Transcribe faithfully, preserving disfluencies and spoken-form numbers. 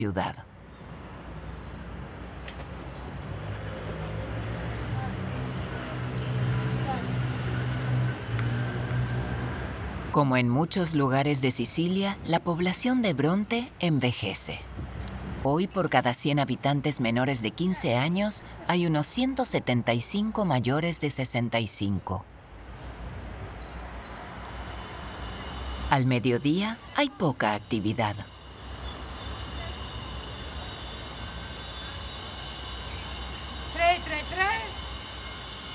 ciudad. Como en muchos lugares de Sicilia, la población de Bronte envejece. Hoy, por cada cien habitantes menores de quince años, hay unos ciento setenta y cinco mayores de sesenta y cinco. Al mediodía hay poca actividad.